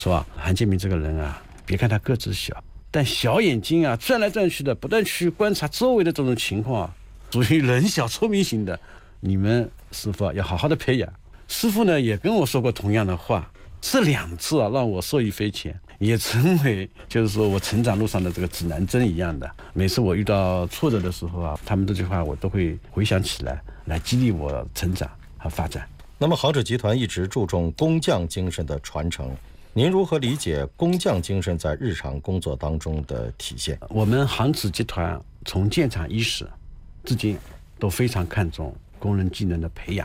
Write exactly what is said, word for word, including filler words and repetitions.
说啊，韩建明这个人啊，别看他个子小，但小眼睛啊，转来转去的，不断去观察周围的这种情况啊，属于人小聪明型的。你们师傅啊，要好好的培养。师傅呢，也跟我说过同样的话，这两次啊，让我受益匪浅，也成为就是说我成长路上的这个指南针一样的。每次我遇到挫折的时候啊，他们这句话我都会回想起来，来激励我成长和发展。 那么杭纸集团一直注重工匠精神的传承，您如何理解工匠精神在日常工作当中的体现？ 我们杭纸集团从建厂伊始至今都非常看重工人技能的培养。